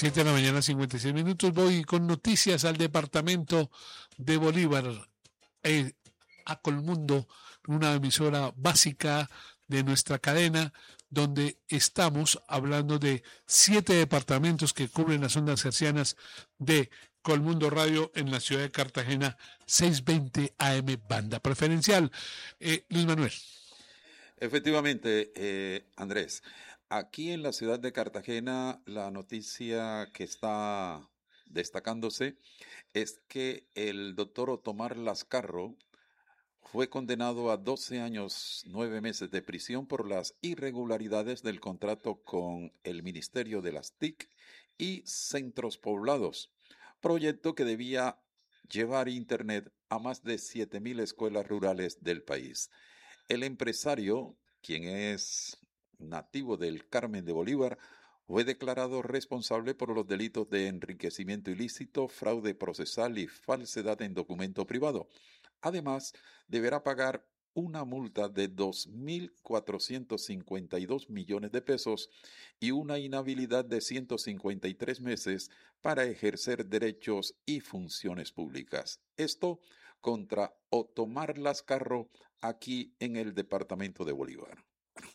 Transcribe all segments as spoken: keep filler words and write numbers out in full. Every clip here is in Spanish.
Siete de la mañana, cincuenta y seis minutos. Voy con noticias al departamento de Bolívar, eh, a Colmundo, una emisora básica de nuestra cadena, donde estamos hablando de siete departamentos que cubren las ondas hercianas de Colmundo Radio en la ciudad de Cartagena, seiscientos veinte A M, banda preferencial. Eh, Luis Manuel. Efectivamente, eh, Andrés, aquí en la ciudad de Cartagena la noticia que está destacándose es que el doctor Otomar Lascarro fue condenado a doce años, nueve meses de prisión por las irregularidades del contrato con el Ministerio de las T I C y Centros Poblados, proyecto que debía llevar Internet a más de siete mil escuelas rurales del país. El empresario, quien es nativo del Carmen de Bolívar, fue declarado responsable por los delitos de enriquecimiento ilícito, fraude procesal y falsedad en documento privado. Además, deberá pagar una multa de dos mil cuatrocientos cincuenta y dos millones de pesos y una inhabilidad de ciento cincuenta y tres meses para ejercer derechos y funciones públicas. Esto contra Otomar Lascarro, aquí en el departamento de Bolívar.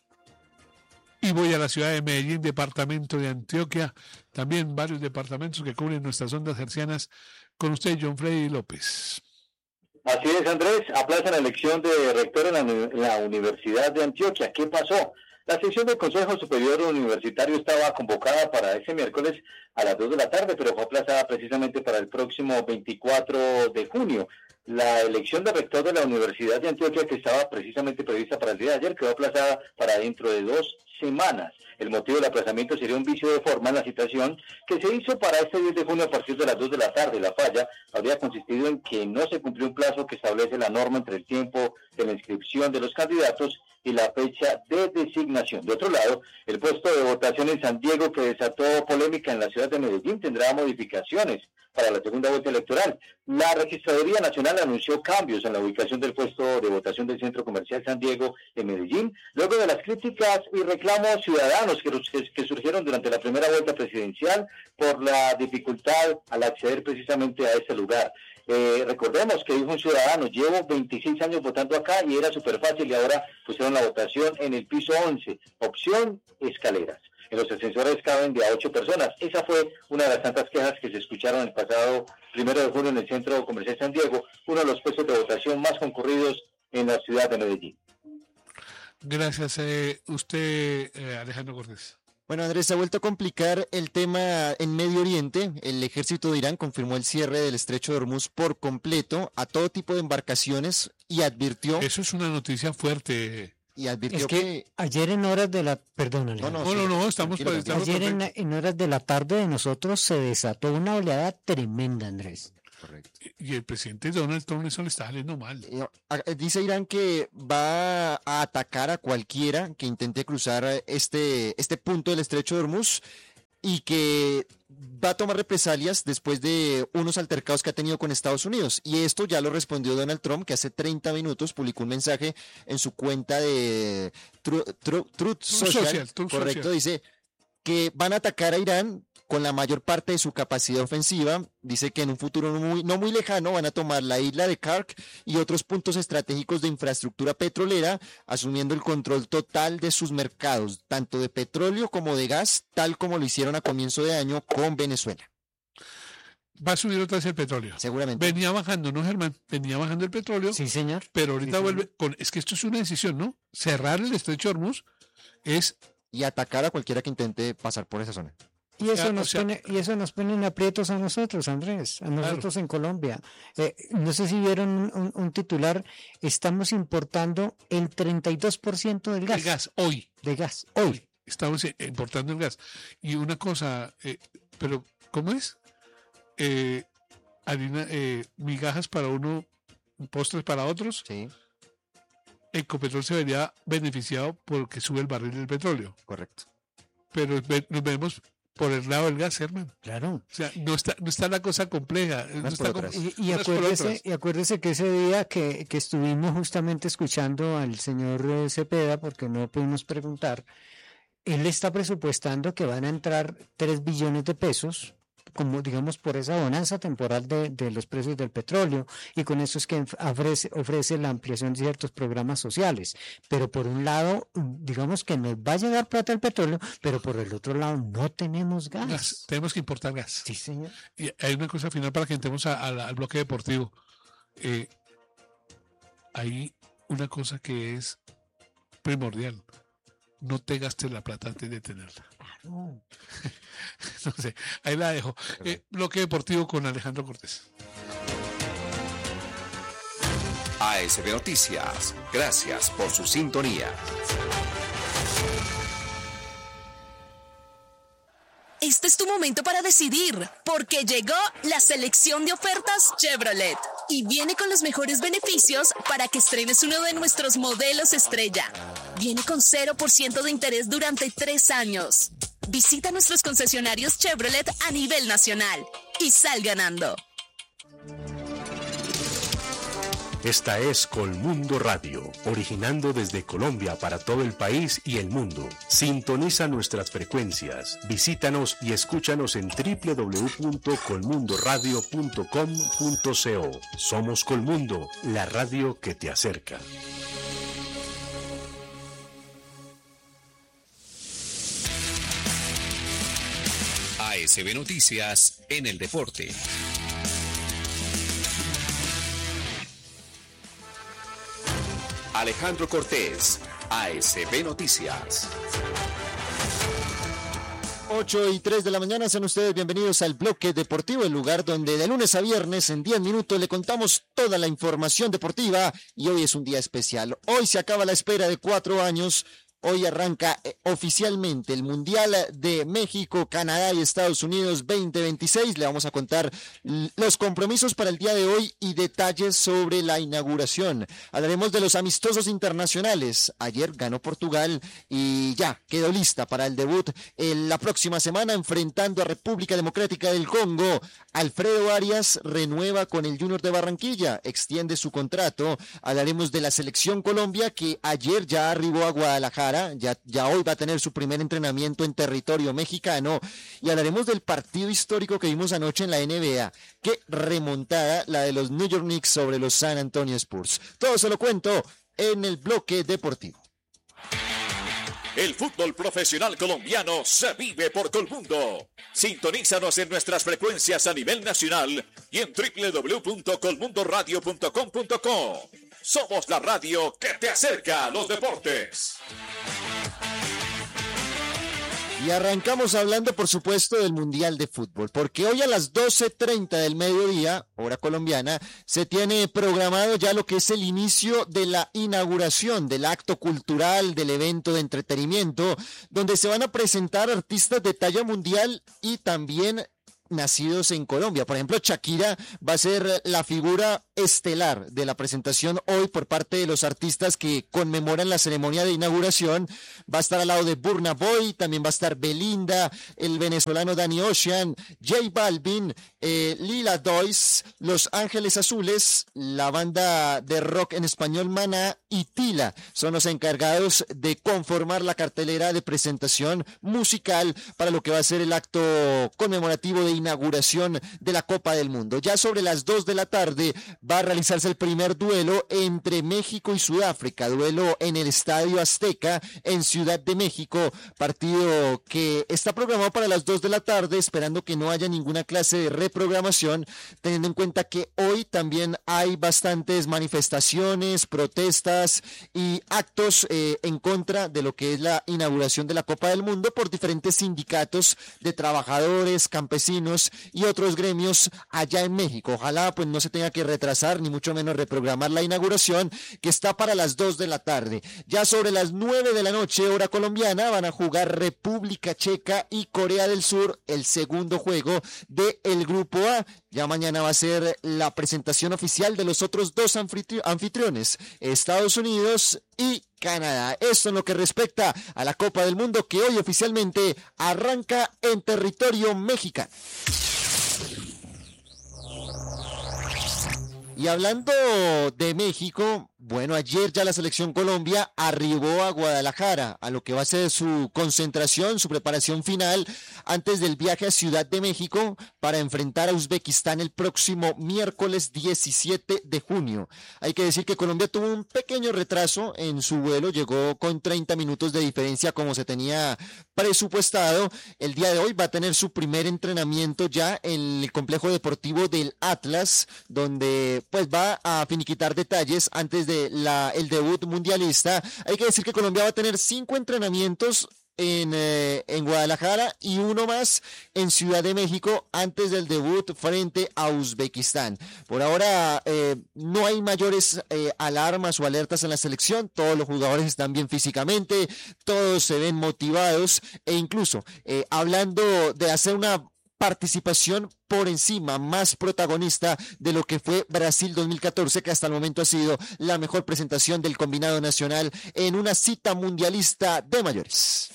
Y voy a la ciudad de Medellín, departamento de Antioquia, también varios departamentos que cubren nuestras ondas hercianas. Con usted, John Freddy López. Así es, Andrés, aplazan la elección de rector en la, en la Universidad de Antioquia. ¿Qué pasó? La sesión del Consejo Superior Universitario estaba convocada para ese miércoles a las dos de la tarde, pero fue aplazada precisamente para el próximo veinticuatro de junio. La elección de rector de la Universidad de Antioquia, que estaba precisamente prevista para el día de ayer, quedó aplazada para dentro de dos semanas. El motivo del aplazamiento sería un vicio de forma en la citación que se hizo para este diez de junio a partir de las dos de la tarde. La falla habría consistido en que no se cumplió un plazo que establece la norma entre el tiempo de la inscripción de los candidatos y la fecha de designación. De otro lado, el puesto de votación en San Diego, que desató polémica en la ciudad de Medellín, tendrá modificaciones para la segunda vuelta electoral. La Registraduría Nacional anunció cambios en la ubicación del puesto de votación del Centro Comercial San Diego en Medellín, luego de las críticas y reclamos ciudadanos que, que surgieron durante la primera vuelta presidencial por la dificultad al acceder precisamente a este lugar. Eh, recordemos que dijo un ciudadano, llevo veintiséis años votando acá y era súper fácil y ahora pusieron la votación en el piso once, opción escaleras. En los ascensores caben de a ocho personas. Esa fue una de las tantas quejas que se escucharon el pasado primero de junio en el Centro Comercial San Diego, uno de los puestos de votación más concurridos en la ciudad de Medellín. Gracias. Eh, usted, eh, Alejandro Cortés. Bueno, Andrés, se ha vuelto a complicar el tema en Medio Oriente. El ejército de Irán confirmó el cierre del estrecho de Hormuz por completo a todo tipo de embarcaciones y advirtió... Eso es una noticia fuerte. Y advirtió es que, que ayer en horas de la... Perdón, Alejandro. No, no, no, no estamos... Para, estamos ayer en, en horas de la tarde de nosotros se desató una oleada tremenda, Andrés. Correcto. Y el presidente Donald Trump eso le está saliendo mal. Dice Irán que va a atacar a cualquiera que intente cruzar este, este punto del estrecho de Hormuz y que va a tomar represalias después de unos altercados que ha tenido con Estados Unidos. Y esto ya lo respondió Donald Trump, que hace treinta minutos publicó un mensaje en su cuenta de Truth, Truth, Truth Social, Social Truth correcto, Social. Dice que van a atacar a Irán con la mayor parte de su capacidad ofensiva. Dice que en un futuro no muy, no muy lejano van a tomar la isla de Kark y otros puntos estratégicos de infraestructura petrolera, asumiendo el control total de sus mercados, tanto de petróleo como de gas, tal como lo hicieron a comienzo de año con Venezuela. Va a subir otra vez el petróleo. Seguramente. Venía bajando, ¿no, Germán? Venía bajando el petróleo. Sí, señor. Pero ahorita sí, vuelve señor. con... Es que esto es una decisión, ¿no? Cerrar el estrecho de Hormuz es... Y atacar a cualquiera que intente pasar por esa zona. Y eso, Ya, nos o sea, pone, y eso nos pone en aprietos a nosotros, Andrés, a nosotros claro. En Colombia. Eh, no sé si vieron un, un, un titular, estamos importando el treinta y dos por ciento del gas. De gas, hoy. De gas, hoy. hoy. Estamos importando el gas. Y una cosa, eh, pero ¿cómo es? Eh, harina, eh, migajas para uno, postres para otros. Sí. Ecopetrol se vería beneficiado porque sube el barril del petróleo. Correcto. Pero nos vemos por el lado del gas, hermano. Claro. O sea, no está, no está la cosa compleja. No está com- y, y, acuérdese, y acuérdese que ese día que, que estuvimos justamente escuchando al señor Cepeda, porque no pudimos preguntar, él está presupuestando que van a entrar tres billones de pesos, como digamos por esa bonanza temporal de, de los precios del petróleo, y con eso es que ofrece, ofrece la ampliación de ciertos programas sociales. Pero por un lado, digamos que nos va a llegar plata el petróleo, pero por el otro lado no tenemos gas. gas. Tenemos que importar gas. Sí, señor. Y hay una cosa final para que entremos a, a, al bloque deportivo. Eh, hay una cosa que es primordial. No te gastes la plata antes de tenerla. Claro. No sé, ahí la dejo. Eh, bloque deportivo con Alejandro Cortés. A S B Noticias, gracias por su sintonía. Este es tu momento para decidir, porque llegó la selección de ofertas Chevrolet y viene con los mejores beneficios para que estrenes uno de nuestros modelos estrella. Viene con cero por ciento de interés durante tres años. Visita nuestros concesionarios Chevrolet a nivel nacional y sal ganando. Esta es Colmundo Radio, originando desde Colombia para todo el país y el mundo. Sintoniza nuestras frecuencias, visítanos y escúchanos en doble u doble u doble u punto colmundo radio punto com punto co. Somos Colmundo, la radio que te acerca. A S B Noticias en el deporte. Alejandro Cortés, A S B Noticias. ocho y tres de la mañana, sean ustedes bienvenidos al bloque deportivo, el lugar donde de lunes a viernes en diez minutos le contamos toda la información deportiva, y hoy es un día especial. Hoy se acaba la espera de cuatro años. Hoy arranca eh, oficialmente el Mundial de México, Canadá y Estados Unidos veinte veintiséis. Le vamos a contar los compromisos para el día de hoy y detalles sobre la inauguración. Hablaremos de los amistosos internacionales. Ayer ganó Portugal y ya quedó lista para el debut en la próxima semana enfrentando a República Democrática del Congo. Alfredo Arias renueva con el Junior de Barranquilla, extiende su contrato. Hablaremos de la selección Colombia, que ayer ya arribó a Guadalajara. Ya, ya hoy va a tener su primer entrenamiento en territorio mexicano, y hablaremos del partido histórico que vimos anoche en la N B A. Qué remontada la de los New York Knicks sobre los San Antonio Spurs. Todo se lo cuento en el bloque deportivo. El fútbol profesional colombiano se vive por Colmundo. Sintonízanos en nuestras frecuencias a nivel nacional y en doble u doble u doble u punto colmundo radio punto com punto co. Somos la radio que te acerca a los deportes. Y arrancamos hablando, por supuesto, del Mundial de Fútbol, porque hoy a las doce treinta del mediodía, hora colombiana, se tiene programado ya lo que es el inicio de la inauguración del acto cultural, del evento de entretenimiento, donde se van a presentar artistas de talla mundial y también nacidos en Colombia. Por ejemplo, Shakira va a ser la figura estelar de la presentación hoy por parte de los artistas que conmemoran la ceremonia de inauguración. Va a estar al lado de Burna Boy, también va a estar Belinda, el venezolano Danny Ocean, J Balvin, eh, Lila Dois, Los Ángeles Azules, la banda de rock en español Maná y Tila son los encargados de conformar la cartelera de presentación musical para lo que va a ser el acto conmemorativo de inauguración de la Copa del Mundo. Ya sobre las dos de la tarde va a realizarse el primer duelo entre México y Sudáfrica, duelo en el Estadio Azteca en Ciudad de México, partido que está programado para las dos de la tarde, esperando que no haya ninguna clase de reprogramación, teniendo en cuenta que hoy también hay bastantes manifestaciones, protestas y actos eh, en contra de lo que es la inauguración de la Copa del Mundo por diferentes sindicatos de trabajadores, campesinos y otros gremios allá en México. Ojalá pues no se tenga que retrasar ni mucho menos reprogramar la inauguración, que está para las dos de la tarde. Ya sobre las nueve de la noche, hora colombiana, van a jugar República Checa y Corea del Sur, el segundo juego del Grupo A. Ya mañana va a ser la presentación oficial de los otros dos anfitri- anfitriones, Estados Unidos y Canadá. Esto en lo que respecta a la Copa del Mundo, que hoy oficialmente arranca en territorio mexicano. Y hablando de México, Bueno, ayer ya la selección Colombia arribó a Guadalajara, a lo que va a ser su concentración, su preparación final antes del viaje a Ciudad de México para enfrentar a Uzbekistán el próximo miércoles diecisiete de junio. Hay que decir que Colombia tuvo un pequeño retraso en su vuelo, llegó con treinta minutos de diferencia como se tenía presupuestado. El día de hoy va a tener su primer entrenamiento ya en el complejo deportivo del Atlas, donde pues va a finiquitar detalles antes de la, el debut mundialista. Hay que decir que Colombia va a tener cinco entrenamientos en, eh, en Guadalajara y uno más en Ciudad de México antes del debut frente a Uzbekistán. Por ahora eh, no hay mayores eh, alarmas o alertas en la selección, todos los jugadores están bien físicamente, todos se ven motivados e incluso eh, hablando de hacer una participación por encima, más protagonista de lo que fue Brasil dos mil catorce, que hasta el momento ha sido la mejor presentación del combinado nacional en una cita mundialista de mayores.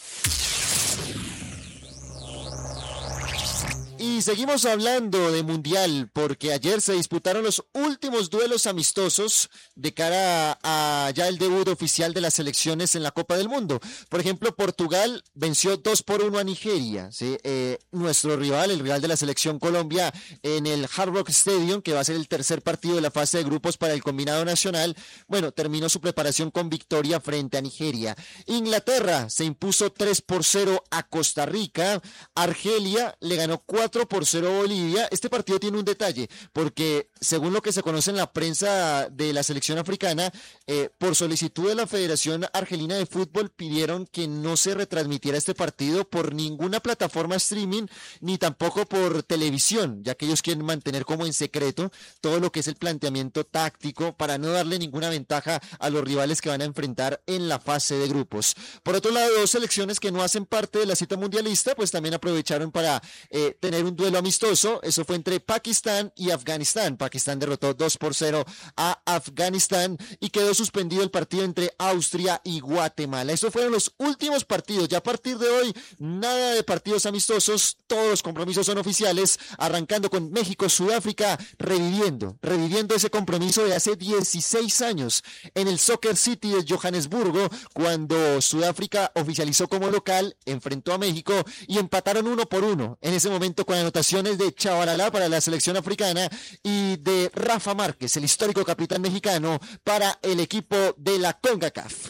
Y seguimos hablando de Mundial porque ayer se disputaron los últimos duelos amistosos de cara a, a ya el debut oficial de las selecciones en la Copa del Mundo. Por ejemplo, Portugal venció dos por uno a Nigeria, ¿sí? Eh, nuestro rival, el rival de la selección Colombia, en el Hard Rock Stadium, que va a ser el tercer partido de la fase de grupos para el combinado nacional. Bueno, terminó su preparación con victoria frente a Nigeria. Inglaterra se impuso tres por cero a Costa Rica. Argelia le ganó cuatro por cero a Bolivia. Este partido tiene un detalle, porque según lo que se conoce en la prensa de la selección africana, eh, por solicitud de la Federación Argelina de Fútbol pidieron que no se retransmitiera este partido por ninguna plataforma streaming, ni tampoco por televisión, ya que ellos quieren mantener como en secreto todo lo que es el planteamiento táctico para no darle ninguna ventaja a los rivales que van a enfrentar en la fase de grupos. Por otro lado, dos selecciones que no hacen parte de la cita mundialista, pues también aprovecharon para eh, tener un duelo amistoso. Eso fue entre Pakistán y Afganistán. Pakistán derrotó dos por cero a Afganistán y quedó suspendido el partido entre Austria y Guatemala. Esos fueron los últimos partidos. Ya a partir de hoy, nada de partidos amistosos. Todos los compromisos son oficiales, arrancando con México, Sudáfrica, reviviendo, reviviendo ese compromiso de hace dieciséis años en el Soccer City de Johannesburgo, cuando Sudáfrica oficializó como local, enfrentó a México y empataron uno por uno. En ese momento, con anotaciones de Chavaralá para la selección africana y de Rafa Márquez, el histórico capitán mexicano, para el equipo de la CONCACAF.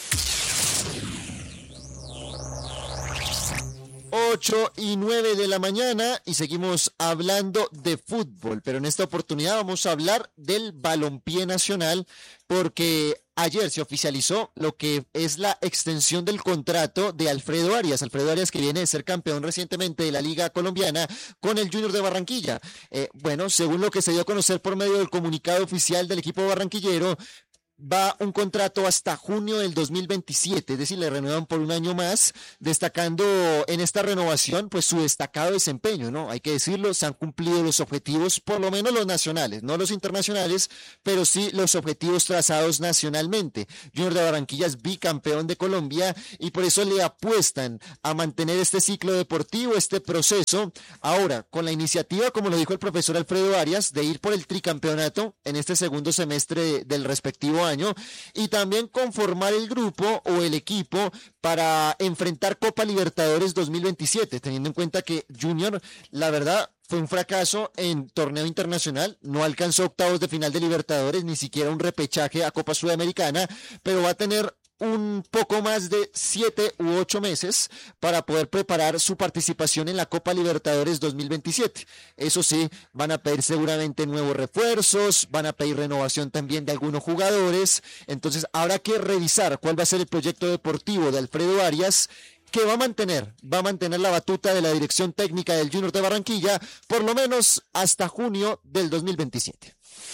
ocho y nueve de la mañana y seguimos hablando de fútbol, pero en esta oportunidad vamos a hablar del balompié nacional, porque ayer se oficializó lo que es la extensión del contrato de Alfredo Arias. Alfredo Arias, que viene de ser campeón recientemente de la Liga Colombiana con el Junior de Barranquilla. Eh, bueno, según lo que se dio a conocer por medio del comunicado oficial del equipo barranquillero, va un contrato hasta junio del dos mil veintisiete, es decir, le renuevan por un año más, destacando en esta renovación pues su destacado desempeño, ¿no? Hay que decirlo, se han cumplido los objetivos, por lo menos los nacionales, no los internacionales, pero sí los objetivos trazados nacionalmente. Junior de Barranquilla es bicampeón de Colombia y por eso le apuestan a mantener este ciclo deportivo, este proceso. Ahora, con la iniciativa, como lo dijo el profesor Alfredo Arias, de ir por el tricampeonato en este segundo semestre del respectivo año y también conformar el grupo o el equipo para enfrentar Copa Libertadores dos mil veintisiete, teniendo en cuenta que Junior, la verdad, fue un fracaso en torneo internacional, no alcanzó octavos de final de Libertadores, ni siquiera un repechaje a Copa Sudamericana, pero va a tener un poco más de siete u ocho meses para poder preparar su participación en la Copa Libertadores dos mil veintisiete. Eso sí, van a pedir seguramente nuevos refuerzos, van a pedir renovación también de algunos jugadores, entonces habrá que revisar cuál va a ser el proyecto deportivo de Alfredo Arias, que va a mantener, va a mantener la batuta de la dirección técnica del Junior de Barranquilla, por lo menos hasta junio del dos mil veintisiete.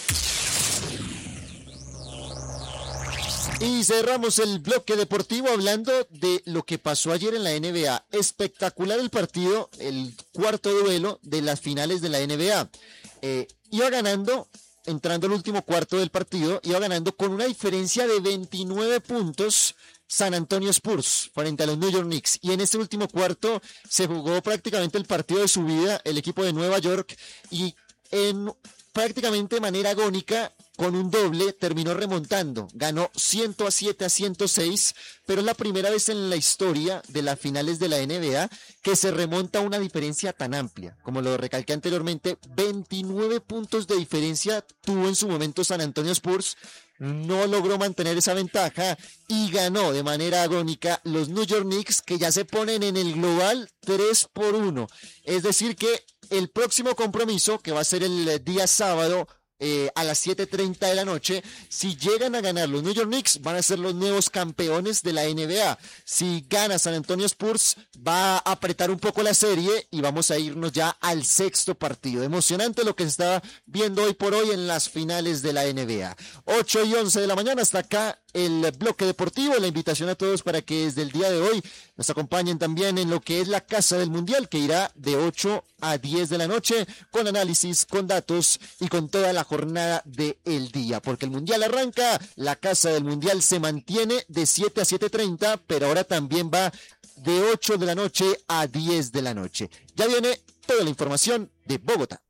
Y cerramos el bloque deportivo hablando de lo que pasó ayer en la N B A. Espectacular el partido, el cuarto duelo de las finales de la N B A. Eh, iba ganando, entrando al último cuarto del partido, iba ganando con una diferencia de veintinueve puntos San Antonio Spurs frente a los New York Knicks. Y en este último cuarto se jugó prácticamente el partido de su vida, el equipo de Nueva York, y en prácticamente de manera agónica con un doble, terminó remontando, ganó ciento siete a ciento seis, pero es la primera vez en la historia de las finales de la N B A que se remonta a una diferencia tan amplia. Como lo recalqué anteriormente, veintinueve puntos de diferencia tuvo en su momento San Antonio Spurs, no logró mantener esa ventaja y ganó de manera agónica los New York Knicks, que ya se ponen en el global tres por uno. Es decir que el próximo compromiso, que va a ser el día sábado, Eh, a las siete treinta de la noche, si llegan a ganar los New York Knicks, van a ser los nuevos campeones de la N B A. Si gana San Antonio Spurs, va a apretar un poco la serie y vamos a irnos ya al sexto partido. Emocionante lo que se está viendo hoy por hoy en las finales de la N B A. ocho y once de la mañana, hasta acá el bloque deportivo. La invitación a todos para que desde el día de hoy nos acompañen también en lo que es la Casa del Mundial, que irá de ocho a diez de la noche, con análisis, con datos y con toda la jornada del día, porque el Mundial arranca, la Casa del Mundial se mantiene de siete a siete treinta, pero ahora también va de ocho de la noche a diez de la noche. Ya viene toda la información de Bogotá.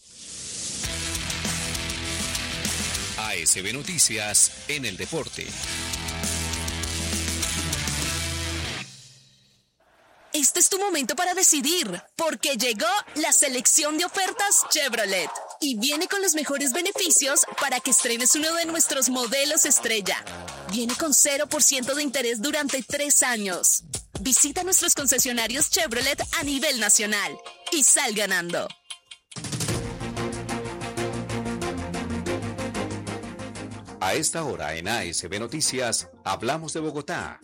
A S B Noticias en el deporte. Este es tu momento para decidir, porque llegó la selección de ofertas Chevrolet y viene con los mejores beneficios para que estrenes uno de nuestros modelos estrella. Viene con cero por ciento de interés durante tres años. Visita nuestros concesionarios Chevrolet a nivel nacional y sal ganando. A esta hora en A S B Noticias hablamos de Bogotá.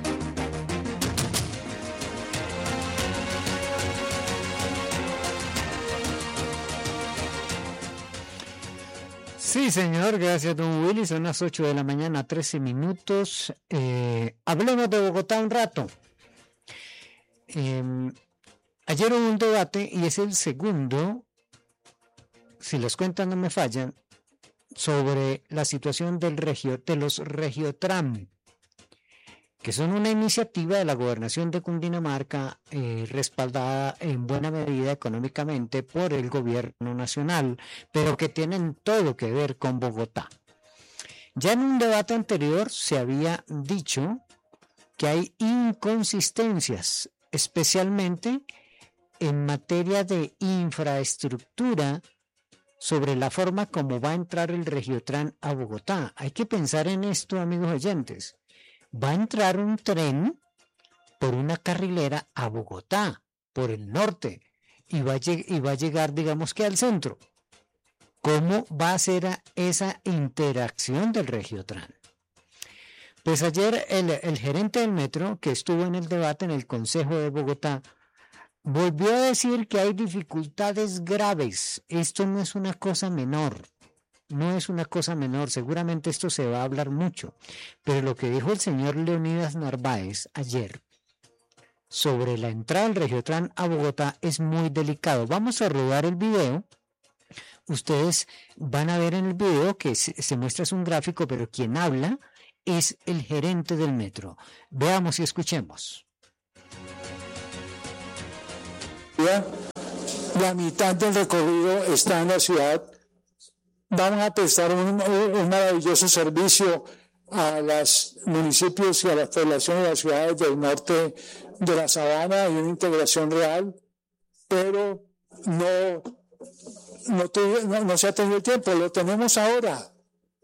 Sí, señor, gracias, don Willy. Son las ocho de la mañana, trece minutos. Eh, hablemos de Bogotá un rato. Eh, ayer hubo un debate y es el segundo, si las cuentas no me fallan, sobre la situación del regio, de los Regiotram, que son una iniciativa de la gobernación de Cundinamarca, eh, respaldada en buena medida económicamente por el gobierno nacional, pero que tienen todo que ver con Bogotá. Ya en un debate anterior se había dicho que hay inconsistencias, especialmente en materia de infraestructura, sobre la forma como va a entrar el Regiotram a Bogotá. Hay que pensar en esto, amigos oyentes. Va a entrar un tren por una carrilera a Bogotá, por el norte, y va a, y va a llegar, digamos que al centro. ¿Cómo va a ser esa interacción del Regiotram? Pues ayer el, el gerente del metro, que estuvo en el debate en el Consejo de Bogotá, volvió a decir que hay dificultades graves. Esto no es una cosa menor. No es una cosa menor, seguramente esto se va a hablar mucho, pero lo que dijo el señor Leonidas Narváez ayer sobre la entrada del Regiotram a Bogotá es muy delicado. Vamos a rodar el video. Ustedes van a ver en el video que se, se muestra es un gráfico, pero quien habla es el gerente del metro. Veamos y escuchemos. La mitad del recorrido está en la ciudad. Vamos a prestar un, un maravilloso servicio a los municipios y a las poblaciones de las ciudades del norte de la Sabana y una integración real, pero no, no, tuve, no, no se ha tenido tiempo, lo tenemos ahora.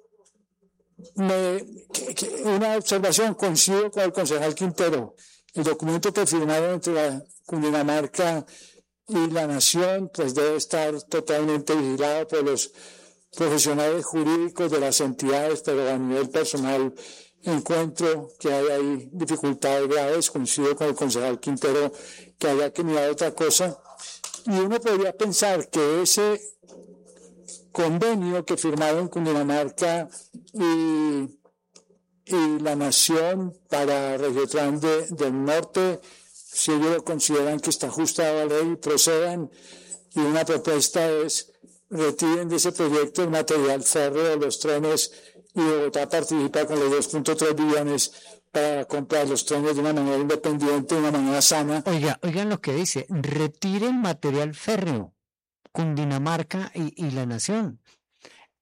Me, que, que una observación, coincido con el concejal Quintero, el documento que firmaron entre la Cundinamarca y la Nación pues debe estar totalmente vigilado por los profesionales jurídicos de las entidades, pero a nivel personal encuentro que hay ahí dificultades graves, coincido con el concejal Quintero que haya que mirar otra cosa, y uno podría pensar que ese convenio que firmaron Cundinamarca y, y la Nación para Regiotram de, del Norte, si ellos lo consideran que está ajustado a la ley, procedan, y una propuesta es retiren de ese proyecto el material férreo de los trenes y Bogotá participa con los dos punto tres billones para comprar los trenes de una manera independiente, de una manera sana. Oiga, oigan lo que dice, retiren material férreo, Cundinamarca y, y la Nación.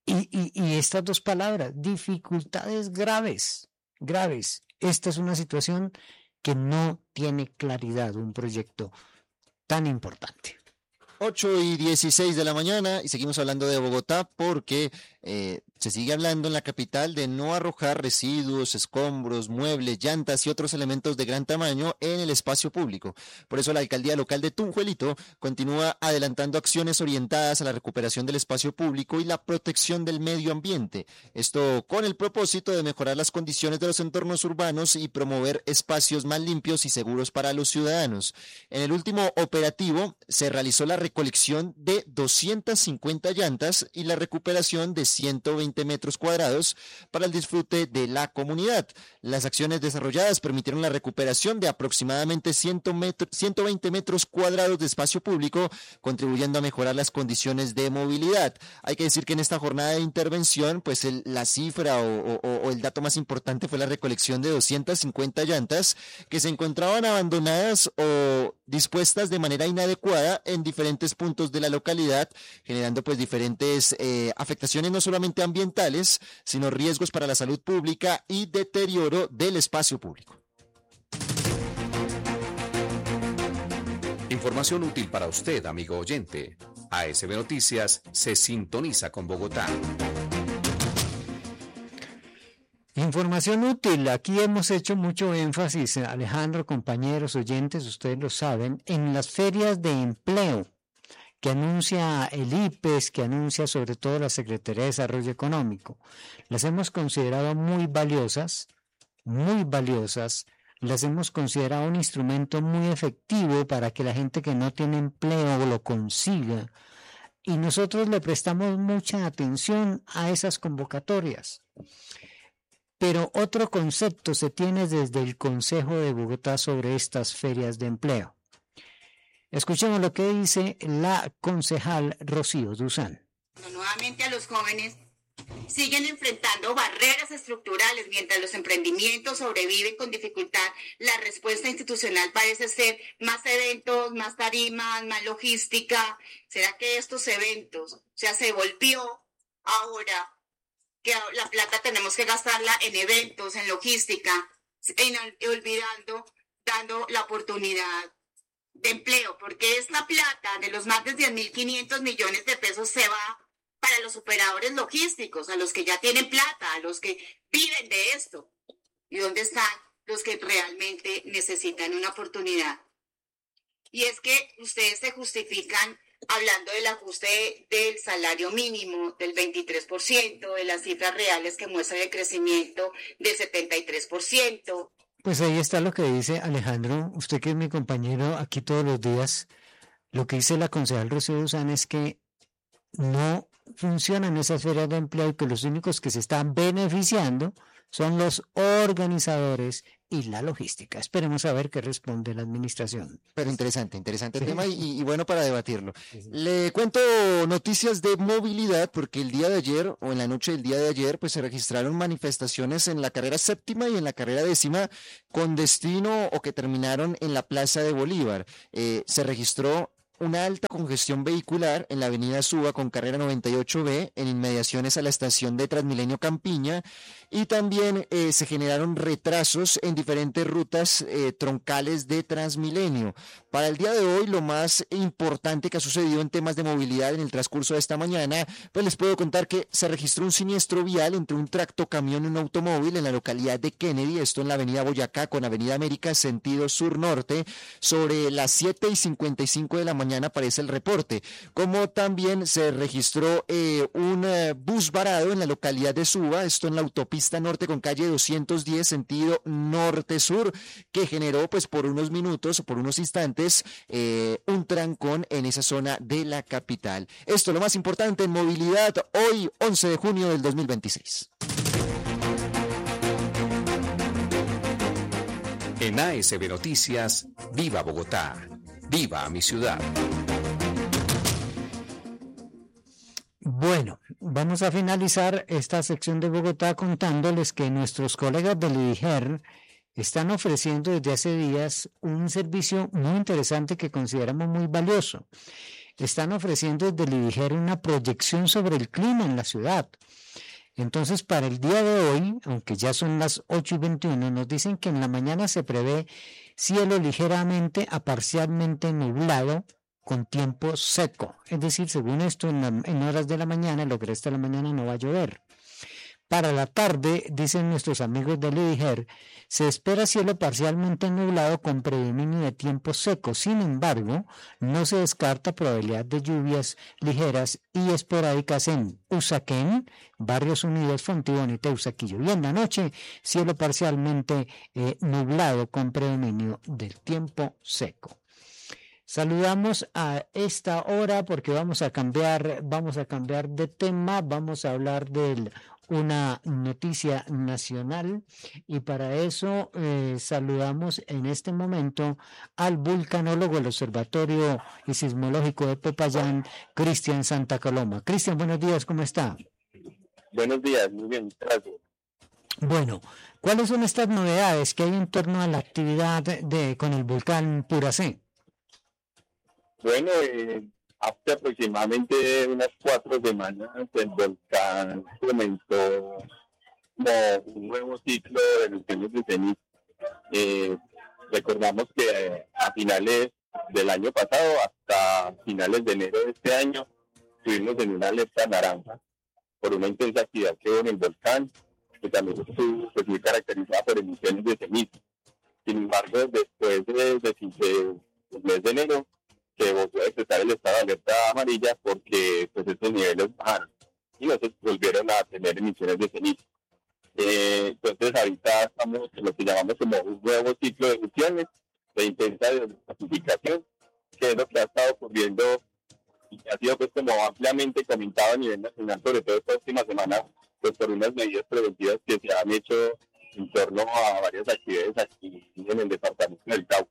Y, y, y estas dos palabras, dificultades graves, graves. Esta es una situación que no tiene claridad, un proyecto tan importante. ocho y dieciséis de la mañana y seguimos hablando de Bogotá porque eh, se sigue hablando en la capital de no arrojar residuos, escombros, muebles, llantas y otros elementos de gran tamaño en el espacio público. Por eso la alcaldía local de Tunjuelito continúa adelantando acciones orientadas a la recuperación del espacio público y la protección del medio ambiente. Esto con el propósito de mejorar las condiciones de los entornos urbanos y promover espacios más limpios y seguros para los ciudadanos. En el último operativo se realizó la recolección de doscientas cincuenta llantas y la recuperación de ciento veinte metros cuadrados para el disfrute de la comunidad. Las acciones desarrolladas permitieron la recuperación de aproximadamente ciento veinte metros cuadrados de espacio público, contribuyendo a mejorar las condiciones de movilidad. Hay que decir que en esta jornada de intervención, pues el, la cifra o, o, o el dato más importante fue la recolección de doscientas cincuenta llantas que se encontraban abandonadas o dispuestas de manera inadecuada en diferentes puntos de la localidad, generando pues diferentes eh, afectaciones no solamente ambientales, sino riesgos para la salud pública y deterioro del espacio público. Información útil para usted, amigo oyente. A S B Noticias se sintoniza con Bogotá. Información útil. Aquí hemos hecho mucho énfasis, Alejandro, compañeros, oyentes, ustedes lo saben, en las ferias de empleo que anuncia el I P E S, que anuncia sobre todo la Secretaría de Desarrollo Económico. Las hemos considerado muy valiosas, muy valiosas, las hemos considerado un instrumento muy efectivo para que la gente que no tiene empleo lo consiga. Y nosotros le prestamos mucha atención a esas convocatorias. Pero otro concepto se tiene desde el Consejo de Bogotá sobre estas ferias de empleo. Escuchemos lo que dice la concejal Rocío Duzán. Nuevamente a los jóvenes siguen enfrentando barreras estructurales mientras los emprendimientos sobreviven con dificultad. La respuesta institucional parece ser más eventos, más tarimas, más logística. ¿Será que estos eventos, o sea, se volvió ahora que la plata tenemos que gastarla en eventos, en logística, en, olvidando, dando la oportunidad de empleo? Porque esta plata de los más de diez mil quinientos millones de pesos se va para los operadores logísticos, a los que ya tienen plata, a los que viven de esto. ¿Y dónde están los que realmente necesitan una oportunidad? Y es que ustedes se justifican hablando del ajuste del salario mínimo del veintitrés por ciento, de las cifras reales que muestran el crecimiento del setenta y tres por ciento. Pues ahí está lo que dice Alejandro, usted que es mi compañero aquí todos los días. Lo que dice la concejal Rocío Duzán es que no funcionan esas ferias de empleo y que los únicos que se están beneficiando son los organizadores y la logística. Esperemos a ver qué responde la administración. Pero interesante, interesante Sí. tema y, y bueno para debatirlo. Le cuento noticias de movilidad porque el día de ayer o en la noche del día de ayer pues se registraron manifestaciones en la carrera séptima y en la carrera décima con destino o que terminaron en la Plaza de Bolívar. Eh, se registró una alta congestión vehicular en la avenida Suba con carrera noventa y ocho B en inmediaciones a la estación de Transmilenio Campiña y también eh, se generaron retrasos en diferentes rutas eh, troncales de Transmilenio. Para el día de hoy lo más importante que ha sucedido en temas de movilidad en el transcurso de esta mañana, pues les puedo contar que se registró un siniestro vial entre un tractocamión y un automóvil en la localidad de Kennedy, esto en la avenida Boyacá con avenida América sentido sur-norte sobre las siete y cincuenta y cinco de la mañana. Mañana aparece el reporte, como también se registró eh, un eh, bus varado en la localidad de Suba, esto en la autopista norte con calle doscientos diez sentido norte-sur, que generó pues por unos minutos o por unos instantes eh, un trancón en esa zona de la capital. Esto es lo más importante en movilidad hoy once de junio del dos mil veintiséis. En A S B Noticias, viva Bogotá. ¡Viva mi ciudad! Bueno, vamos a finalizar esta sección de Bogotá contándoles que nuestros colegas del I D G E R están ofreciendo desde hace días un servicio muy interesante que consideramos muy valioso. están ofreciendo desde el IDIGER una proyección sobre el clima en la ciudad. Entonces, para el día de hoy, aunque ya son las ocho y veintiuno, nos dicen que en la mañana se prevé cielo ligeramente a parcialmente nublado con tiempo seco. Es decir, según esto, en, la, en horas de la mañana, lo que resta de la mañana no va a llover. Para la tarde, dicen nuestros amigos del IDIGER, se espera cielo parcialmente nublado con predominio de tiempo seco. Sin embargo, no se descarta probabilidad de lluvias ligeras y esporádicas en Usaquén, Barrios Unidos, Fontibón y Teusaquillo. Y en la noche, cielo parcialmente eh, nublado con predominio del tiempo seco. Saludamos a esta hora porque vamos a cambiar, vamos a cambiar de tema, vamos a hablar del una noticia nacional y para eso eh, saludamos en este momento al vulcanólogo del Observatorio y Sismológico de Popayán, Cristian Santa Coloma. Cristian, buenos días, ¿cómo está? Buenos días, muy bien, gracias. Bueno, ¿cuáles son estas novedades que hay en torno a la actividad de con el volcán Puracé? Bueno, eh, hace aproximadamente unas cuatro semanas el volcán comenzó como un nuevo ciclo de erupciones de ceniza. Eh, recordamos que eh, a finales del año pasado hasta finales de enero de este año estuvimos en una alerta naranja por una intensa actividad que hubo en el volcán, que también estuvo pues, muy caracterizada por emisiones de ceniza. Sin embargo, después de, de, de, del mes de enero, que volvió a decretar el estado de alerta amarilla porque pues estos niveles bajaron y nosotros volvieron a tener emisiones de ceniza. Eh, entonces ahorita estamos en lo que llamamos como un nuevo ciclo de emisiones de intensa desificación, que es lo que ha estado ocurriendo y ha sido pues como ampliamente comentado a nivel nacional, sobre todo esta última semana, pues por unas medidas preventivas que se han hecho en torno a varias actividades aquí en el departamento del Cauca.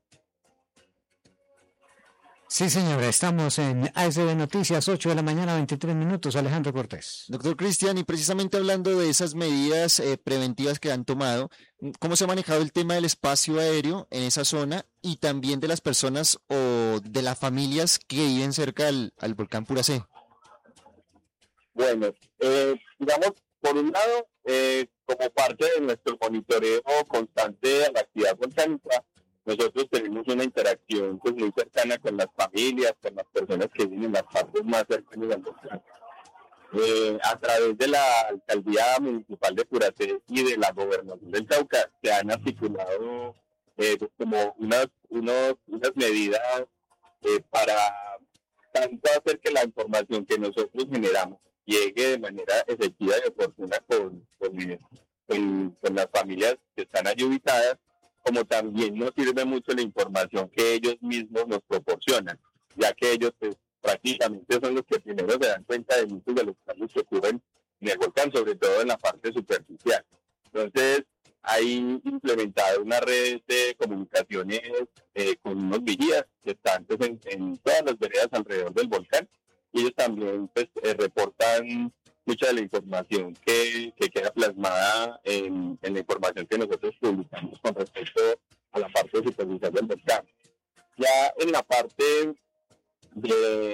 Sí, señora, estamos en A S B Noticias, ocho de la mañana, veintitrés minutos. Alejandro Cortés. Doctor Cristian, y precisamente hablando de esas medidas eh, preventivas que han tomado, ¿cómo se ha manejado el tema del espacio aéreo en esa zona y también de las personas o de las familias que viven cerca al, al volcán Puracé? Bueno, eh, digamos, por un lado, eh, como parte de nuestro monitoreo constante de la actividad volcánica, nosotros tenemos una interacción pues, muy cercana con las familias, con las personas que viven en las partes más cercanas al volcán. Eh, a través de la Alcaldía Municipal de Puracé y de la Gobernación del Cauca se han articulado eh, pues, como unas, unos, unas medidas eh, para tanto hacer que la información que nosotros generamos llegue de manera efectiva y oportuna con, con, con, con las familias que están allí ubicadas, como también nos sirve mucho la información que ellos mismos nos proporcionan, ya que ellos pues, prácticamente son los que primero se dan cuenta de muchos de los cambios que ocurren en el volcán, sobre todo en la parte superficial. Entonces, hay implementado una red de comunicaciones eh, con unos vigías que están pues, en, en todas las veredas alrededor del volcán, y ellos también pues, eh, reportan mucha de la información que, que queda plasmada en, en la información que nosotros publicamos con respecto a la parte superficial del volcán. Ya en la parte de